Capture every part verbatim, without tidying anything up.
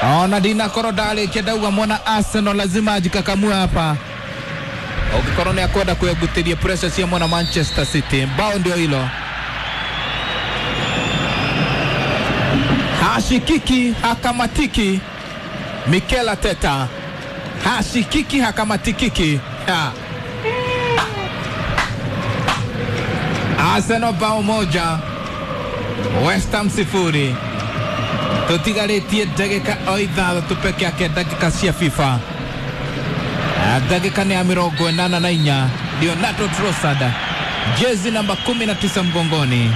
Ona Dina Korodali kiadauga mwana Arsenal lazima ajikakamue hapa. Ukikorone ya kwenda kuyagutiria pressure siya mwana Manchester City. Bao ndio hilo. Hashikiki hakamatiki Mikel Arteta. Hashikiki hakamatikiki ha. Arsenal bao moja West Ham sifuri. Tutigaretie dakika oitha tupeke yake dakika cia FIFA. Dakika ni ya mirongo inana na inya. Leonardo Trossard jezi namba kumi na tisa mgongoni.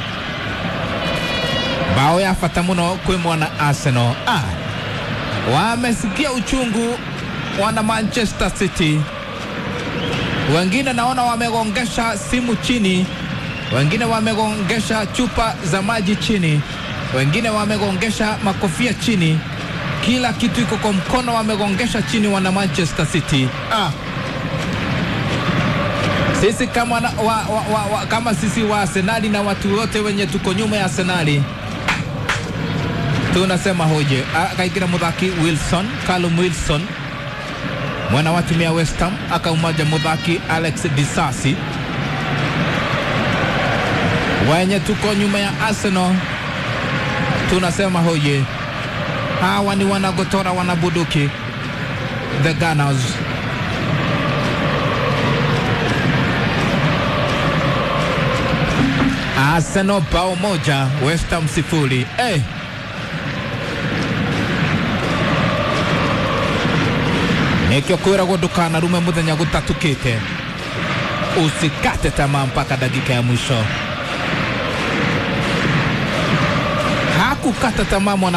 Bao ya fata muno kwe mwana Arsenal. Ah, wamesikia uchungu wana Manchester City. Wengine naona wamegongesha simu chini. Wengine wamegongesha chupa za maji chini. Wengine wamegongesha makofia chini. Kila kitu iko kwa mkono wamegongesha chini wana Manchester City. Ah. Sisi kama na, wa, wa, wa, wa, kama sisi wa Arsenali na watu wote wenye tuko nyuma ya Arsenali tunasema hoje. Akaikira muthaki Wilson, Callum Wilson mwana wa timu ya West Ham, akaumaja muthaki Alex Disasi. Wenye tuko nyuma ya Arsenal tunasema hoje. Hawa ni wanagotora wanabuduki, the Gunners. Arsenal bao moja West Ham sifuri. Eh, Nekio kuira godukana rume muthenya gutatukite. Usikate tamaa mpaka dakika ya mwisho. Hakukata tamaa mwana